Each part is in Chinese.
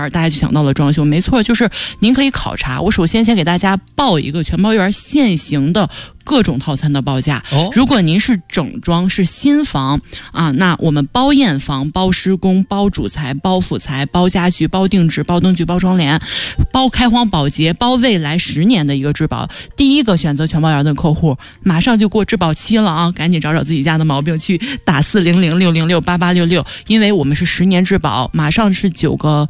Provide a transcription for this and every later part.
园，大家就想到了装修，没错，就是您可以考察。我首先先给大家报一个全包园现行的各种套餐的报价。如果您是整装是新房啊，那我们包验房、包施工、包主材、包辅材、包家具、包定制、包灯具、包窗帘、包开荒保洁、包未来10年的一个质保。第一个选择全包园的客户，马上就过质保期了啊，赶紧找找自己家的毛病，去打400-606-8866，因为我们是10年质保，马上是9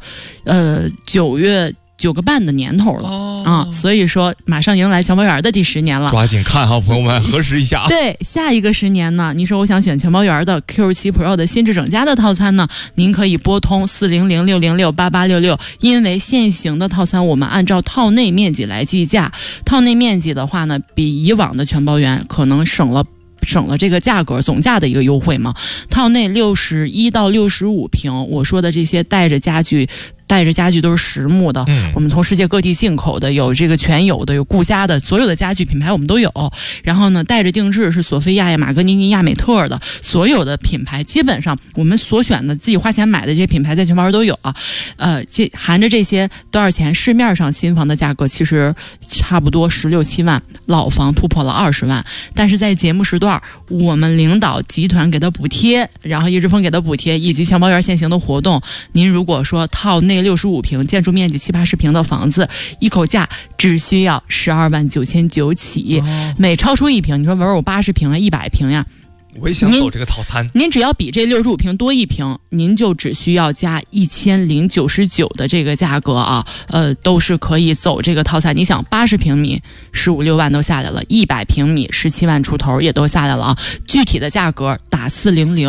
个半的年头了啊，所以说马上迎来全包园的第10年了， 抓紧看哈，朋友们，核实一下。 对，下一个10年呢，你说我想选全包园的 Q7 Pro 的新智整家的套餐呢，您可以拨通400-606-8866，因为现行的套餐我们按照套内面积来计价，套内面积的话呢，比以往的全包园可能省了这个价格总价的一个优惠嘛。套内61到65平，我说的这些带着家具都是实木的，我们从世界各地进口的，有这个全有的，有顾家的，所有的家具品牌我们都有。然后呢，带着定制是索菲亚呀、马格尼尼、亚美特的，所有的品牌基本上我们所选的自己花钱买的这些品牌在全包园都有啊。含着这些多少钱？市面上新房的价格其实差不多16-17万，老房突破了20万。但是在节目时段，我们领导集团给的补贴，然后一直丰给的补贴，以及全包园现行的活动，您如果说套内65平，建筑面积70-80平的房子，一口价只需要12.999万起，每超出1平，你说文我80平啊、100平呀， 我也想走这个套餐。 您只要比这65平多1平，您就只需要加1099的这个价格啊，都是可以走这个套餐。你想80平米15-16万都下来了，100平米17万出头也都下来了啊。具体的价格打400